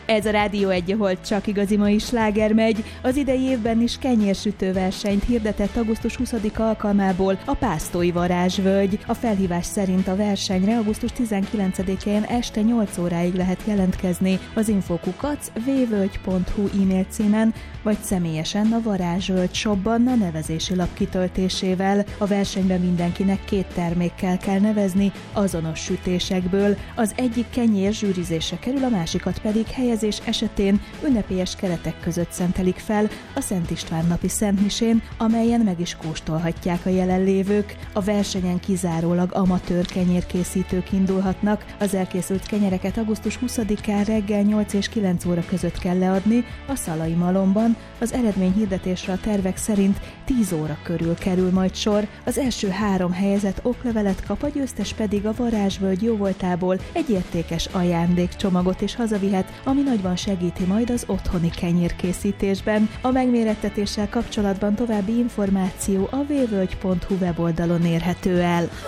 Ez a Rádió 1, ahol csak igazi mai sláger megy. Az idei évben is kenyérsütő versenyt hirdetett augusztus 20. alkalmából a Pásztói Varázsvölgy. A felhívás szerint a versenyre augusztus 19-én este 8 óráig lehet jelentkezni az info@vvölgy.hu e-mail címen, vagy személyesen a Varázsvölgy shopban a nevezési lap kitöltésével. A versenyben mindenkinek 2 termékkel kell nevezni azonos sütésekből. Az egyik kenyér zsűrizésre kerül, a másikat pedig helyezés esetén ünnepélyes keretek között szentelik fel a Szent István napi szentmisén, amelyen meg is kóstolhatják a jelenlévők. A versenyen kizárólag amatőr kenyérkészítők indulhatnak. Az elkészült kenyereket augusztus 20-án reggel 8 és 9 óra között kell leadni a Szalai Malomban. Az eredményhirdetésre a tervek szerint 10 óra körül kerül majd sor. Az első 3 helyezett oklevelet kap, a győztes pedig a Varázsvölgy jóvoltából egy értékes ajándékcsomagot is hazavihet, ami nagyban segíti majd az otthoni kenyérkészítésben. A megmérettetéssel kapcsolatban további információ a vvölgy.hu weboldalon érhető el.